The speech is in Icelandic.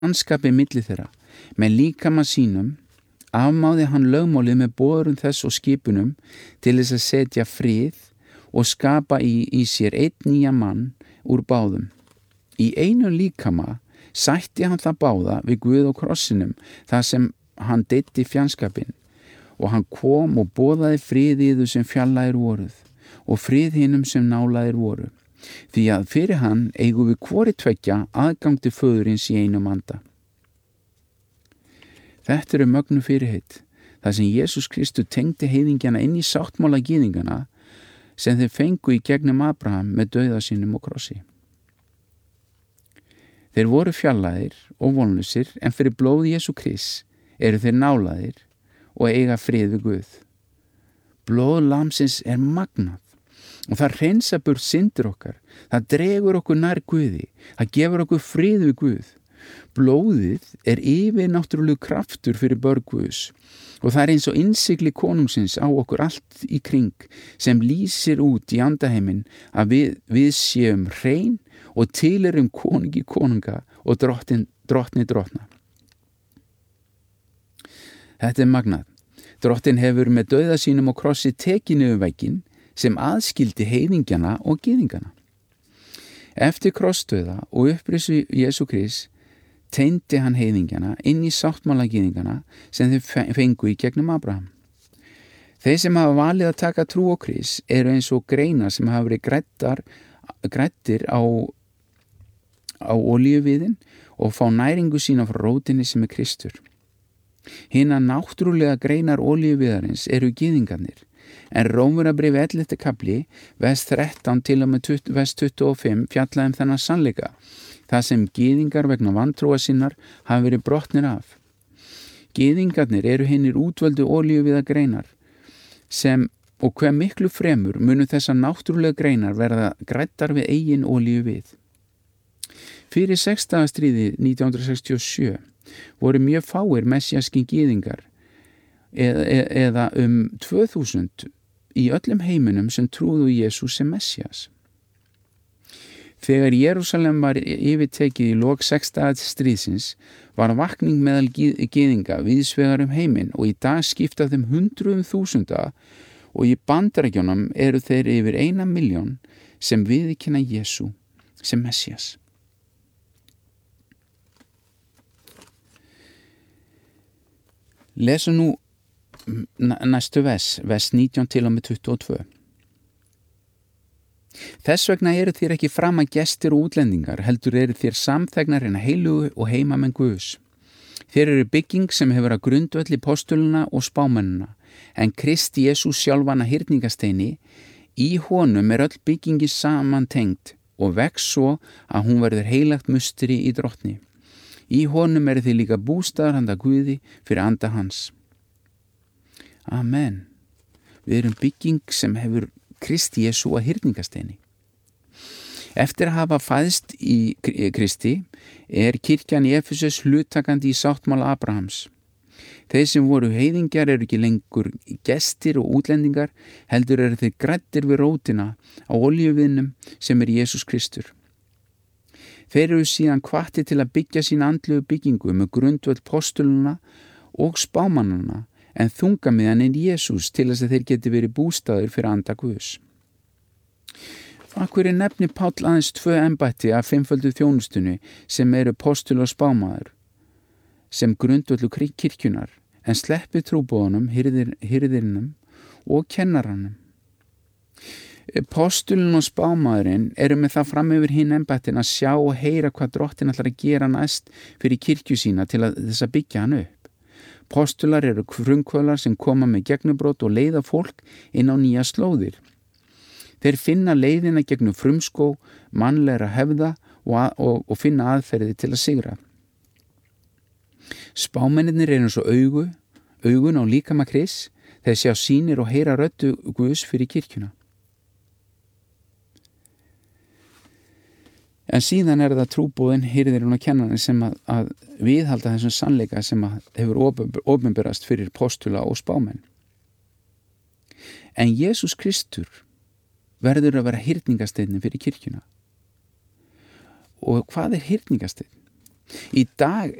mannskapi milli þeirra. Með líkama sínum afmáði hann lögmálið með boðurum þess og skipunum til þess að setja frið og skapa í sér einn nýja mann úr báðum. Í einu líkama sætti hann það báða við Guð á krossinum þar sem hann deyddi fjandskapinn, og hann kom og boðaði frið yður sem fjarlægir voruð og frið hinum sem nálægir voru, því að fyrir hann eigum við hvori tveggja aðgang til föðurins í einum anda. Þetta eru mögnu fyrirheit, þar sem Jesús Kristur tengdi heiðingjana inn í sáttmála gyðingana sem þeir fengu í gegnum Abraham með dauða sínum og krossi. Þeir voru fjarlægir og vonlausir, en fyrir blóð Jesú Krists eru þeir nálægir og eiga frið við Guð. Blóð lambsins er magnað og það hreinsa burt syndir okkar, það dregur okkur nær Guði, það gefur okkur frið við Guð. Blóðið er yfirnáttúrulegur kraftur fyrir börn Guðs og það er eins og innsigli konungsins á okkur allt í kring sem lýsir út í andaheiminn að við séum hrein og tilerum konungi konunga og drottni drottna. Þetta er magnað. Drottin hefur með dauða sínum og krossi tekið niður vegginn sem aðskildi heiðingjana og gyðingana. Eftir krossdauða og upprisu Jesú Krists teymdi hann heiðingjana inn í sáttmála gyðingana sem þeir fengu í gegnum Abraham. Þeir sem hafa valið að taka trú á Krist eru eins og greinar sem hafa verið grættir á olíuviðinn og fá næringu sína frá rótinni sem er Kristur. Hinar náttúrulega greinar olíuviðarins eru gyðingarnir, en Rómverjabréfi 11. kapli, vers 13 til og með vers 25 fjallaði þennan sannleika, það sem gyðingar vegna vantrúar sinnar hafa verið brotnir af. Gyðingarnir eru hinnir útvöldu olíuviðar greinar og hve miklu fremur munu þessar náttúrulega greinar verða græddar við eigin olíuvið. Fyrir 6. stríðið 1967 voru mjög fáir messiaskir gyðingar eða 2000 í öllum heiminum sem trúðu Jesús sem Messias. Þegar Jerúsalem var yfirtekið í lok 6. stríðsins var vakning meðal gyðinga víðsvegar heiminn og í dag skipta þeim hundruðum þúsunda og í Bandaríkjunum eru þeir yfir 1 milljón sem viðurkenna Jesú sem Messias. Lesum nú næstu vers 19 til og með 22. Þess vegna eru þér ekki frama gestir og útlendingar, heldur eru þér samþegnar hina heilugu og heimamenn Guðs. Þér eru bygging sem hefur að grundvelli postuluna og spámennina, en Kristi Jesús sjálfana hyrningasteini, í honum er öll byggingi saman tengd og vex svo að hún verður heilagt musteri í drottni. Í honum eru þið líka bústaðar handa Guði fyrir anda hans. Amen. Við erum bygging sem hefur Kristi Jesú að hyrningasteini. Eftir að hafa fæðst í Kristi er kirkjan í Efesus hluttakandi í sáttmála Abrahams. Þeir sem voru heiðingjar eru ekki lengur gestir og útlendingar, heldur eru þeir græddir við rótina á olíuviðnum sem er Jesús Kristur. Þeir eru síðan hvattir til að byggja sína andlegu byggingu með grundvöld postuluna og spámannana, en þungamiðan er Jesús til þess að þeir geti verið bústaður fyrir anda Guðs. Akkur nefni Páll aðeins 2 embætti af 5-földu þjónustunni sem eru postul og spámaður, sem grundvöldu kirkjunar, en sleppi trúboðunum, hirðirinnum og kennaranum. Postulun og spámaðurinn eru með það fram yfir hinn embættin að sjá og heyra hvað drottin ætlar að gera næst fyrir kirkju sína til þess að byggja hann upp. Postular eru frumkvöðlar sem koma með gegnubrót og leiða fólk inn á nýja slóðir. Þeir finna leiðina gegnum frumskó, mannlegra hefða og finna aðferði til að sigra. Spámennirnir eru eins og augun á líkama Krists, þeir sjá sýnir og heyra röddu Guðs fyrir kirkjuna. En síðan er það trúboðin, hirðirinn og kennarinn sem að viðhalda þessum sannleika sem hefur opinberast fyrir postula og spámenn. En Jesús Kristur verður að vera hyrningasteinn fyrir kirkjuna. Og hvað er hyrningasteinn? Í dag